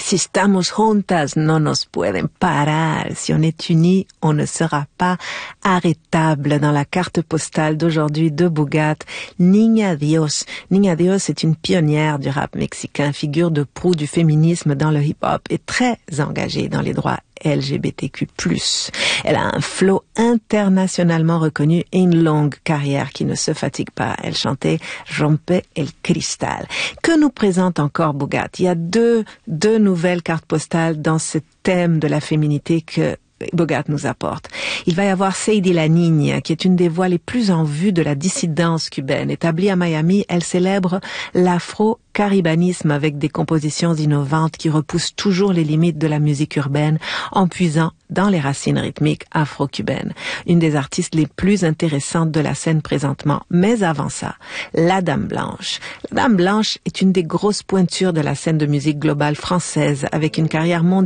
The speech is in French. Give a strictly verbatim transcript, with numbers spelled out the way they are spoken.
Si estamos juntas, no nos pueden parar. Si on est unis, on ne sera pas arrêtable. Dans la carte postale d'aujourd'hui de Bougat, Niña Dios. Niña Dios est une pionnière du rap mexicain, figure de proue du féminisme dans le hip-hop et très engagée dans les droits L G B T Q plus. Elle a un flow internationalement reconnu et une longue carrière qui ne se fatigue pas. Elle chantait Rompe el Cristal. Que nous présente encore Bougat? Il y a deux, deux nouvelles cartes postales dans ce thème de la féminité que Bougat nous apporte. Il va y avoir Sadie La Niña, qui est une des voix les plus en vue de la dissidence cubaine. Établie à Miami, elle célèbre l'afro-caribanisme avec des compositions innovantes qui repoussent toujours les limites de la musique urbaine en puisant dans les racines rythmiques afro-cubaines. Une des artistes les plus intéressantes de la scène présentement. Mais avant ça, la Dame Blanche. La Dame Blanche est une des grosses pointures de la scène de musique globale française avec une carrière mondiale